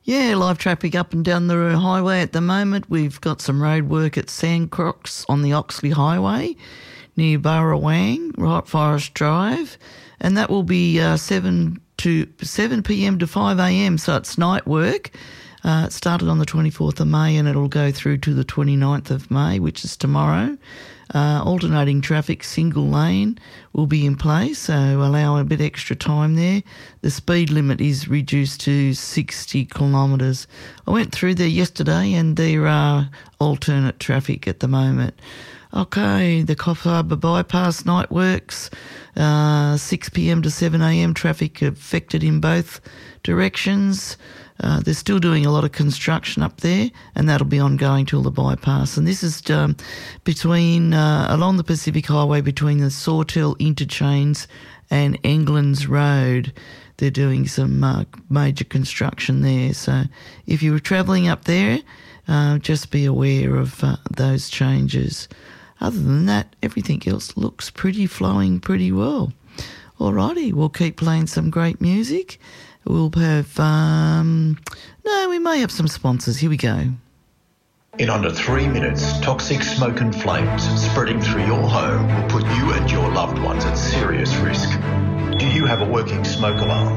Yeah, live traffic up and down the highway at the moment. We've got some road work at Sandcrocs on the Oxley Highway near Burrawang, right Forest Drive, and that will be 7 p.m. to 5 a.m, so it's night work. It started on the 24th of May and it'll go through to the 29th of May, which is tomorrow. Alternating traffic, single lane will be in place, so allow a bit extra time there. The speed limit is reduced to 60 kilometres. I went through there yesterday and there are alternate traffic at the moment. Okay, the Coffs Harbour Bypass night works, 6 p.m. to 7 a.m, traffic affected in both directions. They're still doing a lot of construction up there, and that'll be ongoing till the bypass. And this is between along the Pacific Highway between the Sawtell interchange and Englands Road. They're doing some major construction there. So if you were travelling up there, just be aware of those changes. Other than that, everything else looks flowing pretty well. Alrighty, we'll keep playing some great music. We'll have, we may have some sponsors. Here we go. In under 3 minutes, toxic smoke and flames spreading through your home will put you and your loved ones at serious risk. Do you have a working smoke alarm?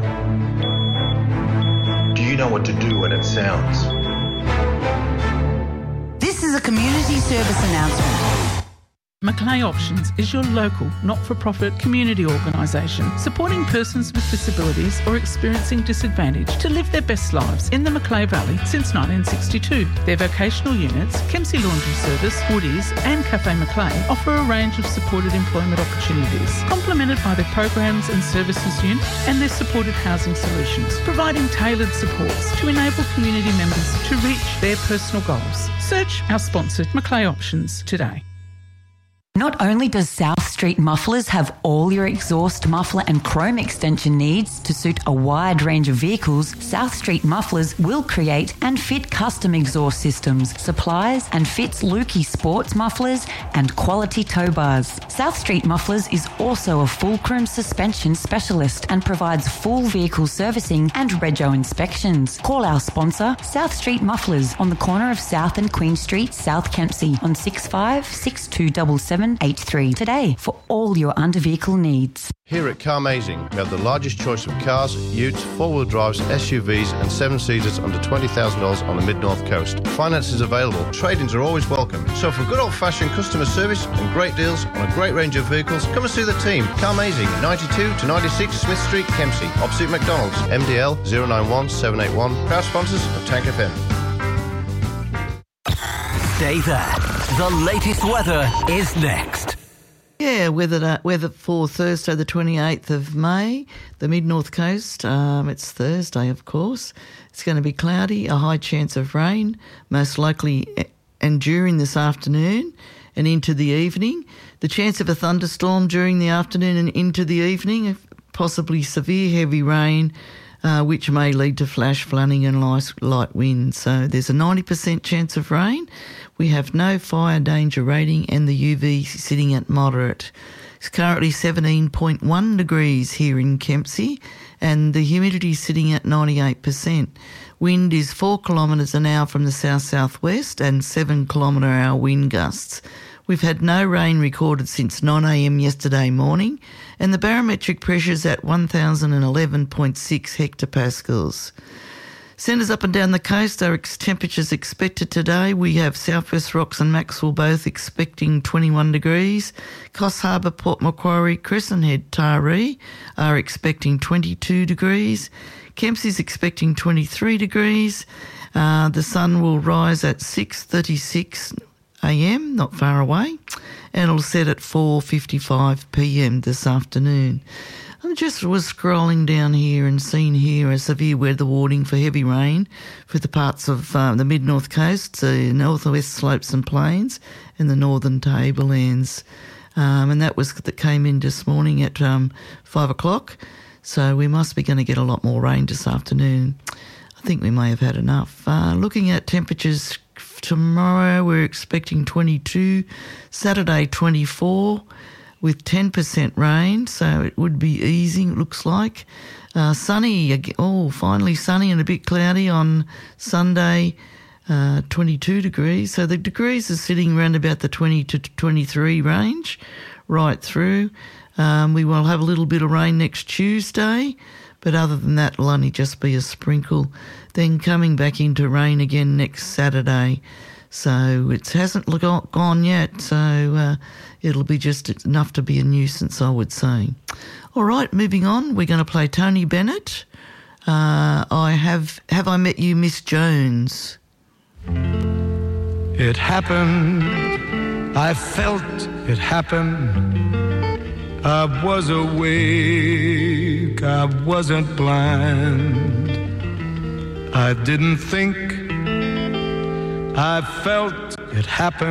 Do you know what to do when it sounds? This is a community service announcement. Macleay Options is your local, not-for-profit community organisation supporting persons with disabilities or experiencing disadvantage to live their best lives in the Macleay Valley since 1962. Their vocational units, Kempsey Laundry Service, Woodies and Cafe Macleay offer a range of supported employment opportunities, complemented by their programs and services unit and their supported housing solutions, providing tailored supports to enable community members to reach their personal goals. Search our sponsored Macleay Options today. Not only does South Street Mufflers have all your exhaust, muffler and chrome extension needs to suit a wide range of vehicles, South Street Mufflers will create and fit custom exhaust systems, supplies and fits Lukey sports mufflers and quality tow bars. South Street Mufflers is also a fulcrum suspension specialist and provides full vehicle servicing and rego inspections. Call our sponsor, South Street Mufflers, on the corner of South and Queen Street, South Kempsey, on 656277 83 today for all your under-vehicle needs. Here at Carmazing, we have the largest choice of cars, utes, four-wheel drives, SUVs and seven-seaters under $20,000 on the mid-north coast. Finance is available. Trade-ins are always welcome. So for good old-fashioned customer service and great deals on a great range of vehicles, come and see the team. Carmazing, 92 to 96 Smith Street, Kempsey, opposite McDonald's. MDL 091 781. Proud sponsors of Tank FM. Stay there. The latest weather is next. Yeah, weather for Thursday the 28th of May, the mid-north coast. It's Thursday, of course. It's going to be cloudy, a high chance of rain, most likely and during this afternoon and into the evening. The chance of a thunderstorm during the afternoon and into the evening, possibly severe heavy rain, which may lead to flash flooding and light winds. So there's a 90% chance of rain. We have no fire danger rating and the UV sitting at moderate. It's currently 17.1 degrees here in Kempsey and the humidity is sitting at 98%. Wind is 4 kilometres an hour from the south-southwest and 7 kilometre hour wind gusts. We've had no rain recorded since 9 a.m. yesterday morning and the barometric pressure is at 1,011.6 hectopascals. Centres up and down the coast are temperatures expected today. We have South West Rocks and Maxwell both expecting 21 degrees. Coffs Harbour, Port Macquarie, Crescent Head, Taree are expecting 22 degrees. Kempsey's expecting 23 degrees. The sun will rise at 6:36 a.m, not far away, and it'll set at 4:55 p.m. this afternoon. I just was scrolling down here and seen here a severe weather warning for heavy rain for the parts of the mid-north coast, the north-west slopes and plains, and the northern tablelands. And that came in this morning at 5 o'clock. So we must be going to get a lot more rain this afternoon. I think we may have had enough. Looking at temperatures tomorrow, we're expecting 22, Saturday 24, with 10% rain, so it would be easing, it looks like. Sunny, finally sunny and a bit cloudy on Sunday, 22 degrees. So the degrees are sitting around about the 20 to 23 range right through. We will have a little bit of rain next Tuesday, but other than that, it'll only just be a sprinkle. Then coming back into rain again next Saturday. So it hasn't gone yet, so it'll be just enough to be a nuisance, I would say. All right, moving on, we're going to play Tony Bennett. Have I Met You, Miss Jones? It happened, I felt it happen. I was awake, I wasn't blind. I didn't think, I felt it happen.